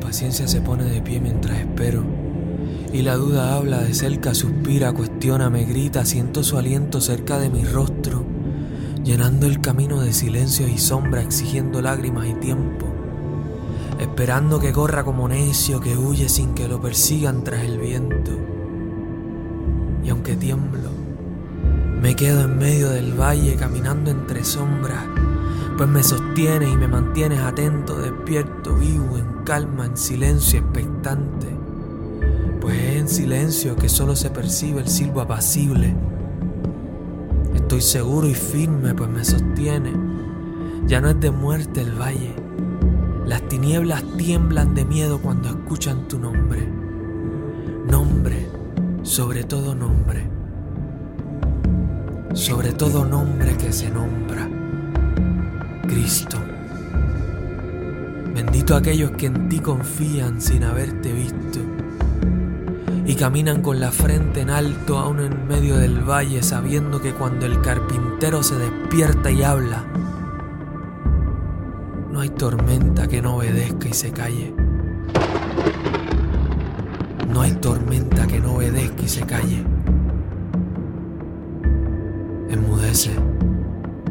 impaciencia se pone de pie mientras espero, y la duda habla de cerca, suspira, cuestiona, me grita, siento su aliento cerca de mi rostro, llenando el camino de silencios y sombras, exigiendo lágrimas y tiempo, esperando que corra como necio, que huye sin que lo persigan tras el viento. Y aunque tiemblo, me quedo en medio del valle caminando entre sombras, pues me sostienes y me mantienes atento, despierto, vivo, en calma, en silencio, expectante. Pues es en silencio que solo se percibe el silbo apacible. Estoy seguro y firme, pues me sostiene. Ya no es de muerte el valle. Las tinieblas tiemblan de miedo cuando escuchan tu nombre. Nombre, sobre todo nombre. Sobre todo nombre que se nombra. Cristo. Bendito aquellos que en ti confían sin haberte visto y caminan con la frente en alto aún en medio del valle, sabiendo que cuando el carpintero se despierta y habla, no hay tormenta que no obedezca y se calle. No hay tormenta que no obedezca y se calle. Enmudece.